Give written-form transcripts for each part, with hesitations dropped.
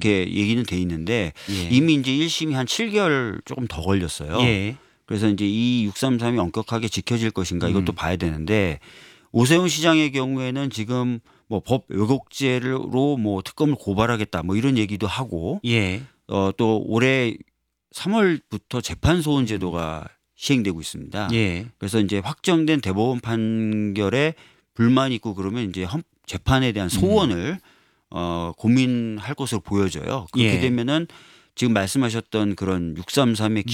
그렇게 얘기는 돼 있는데 예. 이미 이제 1심이 한 7개월 조금 더 걸렸어요. 예. 그래서 이제 이 633이 엄격하게 지켜질 것인가 이것도 봐야 되는데 오세훈 시장의 경우에는 지금 뭐 법 왜곡죄로 뭐 특검을 고발하겠다 뭐 이런 얘기도 하고 예. 또 올해 3월부터 재판 소원 제도가 시행되고 있습니다. 예. 그래서 이제 확정된 대법원 판결에 불만이 있고 그러면 이제 재판에 대한 소원을 고민할 것으로 보여져요. 그렇게 예. 되면은 지금 말씀하셨던 그런 633의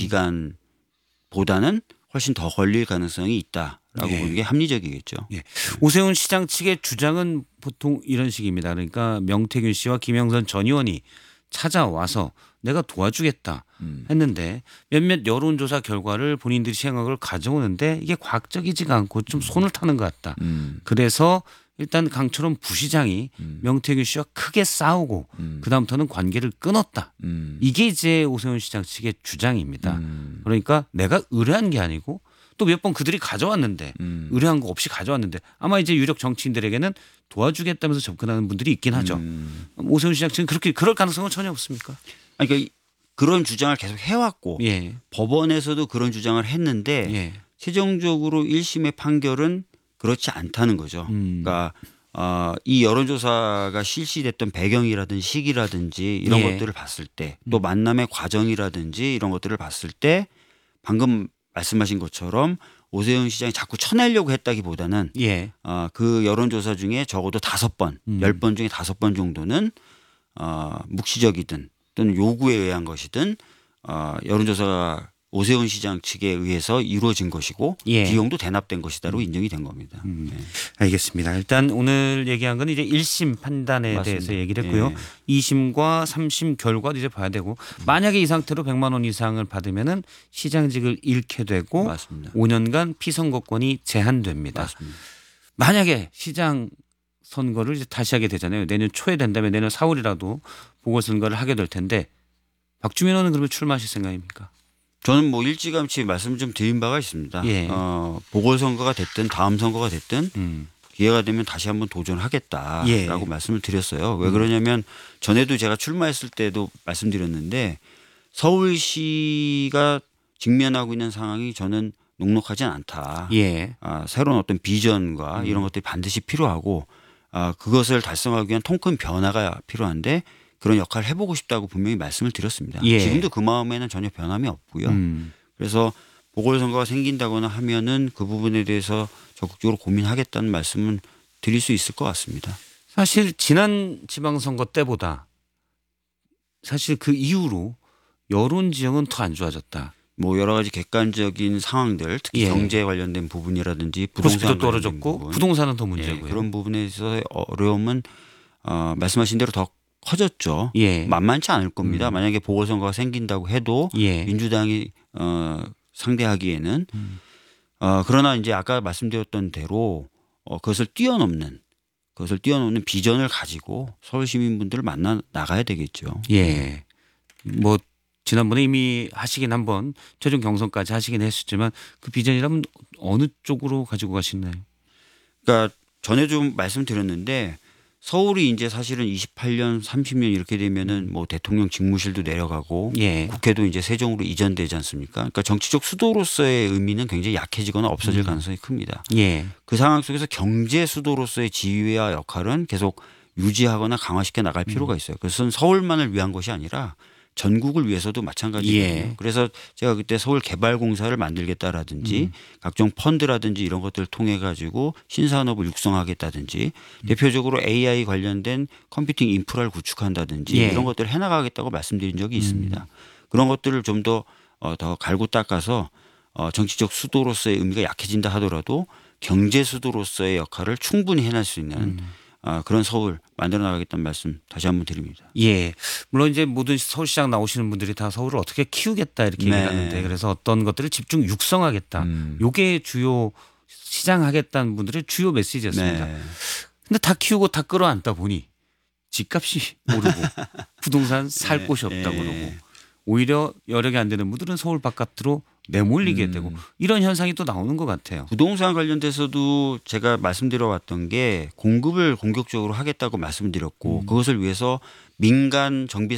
기간보다는 훨씬 더 걸릴 가능성이 있다라고 예. 보는 게 합리적이겠죠. 예. 오세훈 시장 측의 주장은 보통 이런 식입니다. 그러니까 명태균 씨와 김영선 전 의원이 찾아와서 내가 도와주겠다 했는데 몇몇 여론조사 결과를 본인들이 시행하고 가져오는데 이게 과학적이지가 않고 좀 손을 타는 것 같다. 그래서 일단 강철원 부시장이 명태균 씨와 크게 싸우고 그다음부터는 관계를 끊었다. 이게 이제 오세훈 시장 측의 주장입니다. 그러니까 내가 의뢰한 게 아니고 또 몇 번 그들이 가져왔는데 의뢰한 거 없이 가져왔는데 아마 이제 유력 정치인들에게는 도와주겠다면서 접근하는 분들이 있긴 하죠. 오세훈 시장 측은 그렇게 그럴 가능성은 전혀 없습니까? 아니, 그러니까 그런 주장을 계속 해왔고 예. 법원에서도 그런 주장을 했는데 예. 최종적으로 1심의 판결은 그렇지 않다는 거죠. 그러니까 이 여론조사가 실시됐던 배경이라든지 시기라든지 이런 예. 것들을 봤을 때 또 만남의 과정이라든지 이런 것들을 봤을 때 방금 말씀하신 것처럼 오세훈 시장이 자꾸 쳐내려고 했다기보다는 예. 그 여론조사 중에 적어도 5번, 10번 중에 5번 정도는 묵시적이든 또는 요구에 의한 것이든 여론조사가 오세훈 시장 측에 의해서 이루어진 것이고 예. 비용도 대납된 것이다로 인정이 된 겁니다. 네. 알겠습니다. 일단 오늘 얘기한 건 이제 1심 판단에 맞습니다. 대해서 얘기를 했고요. 예. 2심과 3심 결과도 이제 봐야 되고 만약에 이 상태로 100만 원 이상을 받으면은 시장직을 잃게 되고 맞습니다. 5년간 피선거권이 제한됩니다. 맞습니다. 만약에 시장 선거를 이제 다시 하게 되잖아요. 내년 초에 된다면 내년 4월이라도 보궐선거를 하게 될 텐데 박주민 의원은 그러면 출마하실 생각입니까? 저는 뭐 일찌감치 말씀 좀 드린 바가 있습니다. 예. 보궐선거가 됐든 다음 선거가 됐든 기회가 되면 다시 한번 도전하겠다라고 예. 말씀을 드렸어요. 왜 그러냐면 전에도 제가 출마했을 때도 말씀드렸는데 서울시가 직면하고 있는 상황이 저는 녹록하지 않다. 예. 새로운 어떤 비전과 이런 것들이 반드시 필요하고 그것을 달성하기 위한 통큰 변화가 필요한데 그런 역할을 해보고 싶다고 분명히 말씀을 드렸습니다. 예. 지금도 그 마음에는 전혀 변함이 없고요. 그래서 보궐선거가 생긴다거나 하면은 그 부분에 대해서 적극적으로 고민하겠다는 말씀은 드릴 수 있을 것 같습니다. 사실 지난 지방선거 때보다 사실 그 이후로 여론 지형은 더 안 좋아졌다. 뭐 여러 가지 객관적인 상황들 특히 예. 경제에 관련된 부분이라든지 코스피도 부동산 떨어졌고 부분. 부동산은 더 예, 문제고요. 그런 부분에서의 어려움은 말씀하신 대로 더 커졌죠. 예. 만만치 않을 겁니다. 만약에 보궐선거가 생긴다고 해도 예. 민주당이 상대하기에는 그러나 이제 아까 말씀드렸던 대로 그것을 뛰어넘는 비전을 가지고 서울 시민분들을 만나 나가야 되겠죠. 예. 뭐 지난번에 이미 하시긴 한번 최종 경선까지 하시긴 했었지만 그 비전이라면 어느 쪽으로 가지고 가시나요? 그러니까 전에 좀 말씀드렸는데 서울이 이제 사실은 28년, 30년 이렇게 되면은 뭐 대통령 직무실도 내려가고 예. 국회도 이제 세종으로 이전되지 않습니까? 그러니까 정치적 수도로서의 의미는 굉장히 약해지거나 없어질 가능성이 큽니다. 예. 그 상황 속에서 경제 수도로서의 지위와 역할은 계속 유지하거나 강화시켜 나갈 필요가 있어요. 그것은 서울만을 위한 것이 아니라 전국을 위해서도 마찬가지거든요. 예. 그래서 제가 그때 서울개발공사를 만들겠다라든지 각종 펀드라든지 이런 것들을 통해 가지고 신산업을 육성하겠다든지 대표적으로 AI 관련된 컴퓨팅 인프라를 구축한다든지 예. 이런 것들을 해나가겠다고 말씀드린 적이 있습니다. 그런 것들을 좀 더 갈고 닦아서 정치적 수도로서의 의미가 약해진다 하더라도 경제 수도로서의 역할을 충분히 해낼 수 있는 그런 서울 만들어 나가겠다는 말씀 다시 한번 드립니다. 예. 물론 이제 모든 서울시장 나오시는 분들이 다 서울을 어떻게 키우겠다 이렇게 네. 얘기하는데 그래서 어떤 것들을 집중 육성하겠다. 요게 주요 시장하겠다는 분들의 주요 메시지였습니다. 네. 근데 다 키우고 다 끌어안다 보니 집값이 오르고 부동산 살 곳이 없다고 그러고 오히려 여력이 안 되는 분들은 서울 바깥으로 내몰리게 되고 이런 현상이 또 나오는 것 같아요. 부동산 관련돼서도 제가 말씀드려 왔던 게 공급을 공격적으로 하겠다고 말씀드렸고 그것을 위해서 민간 정비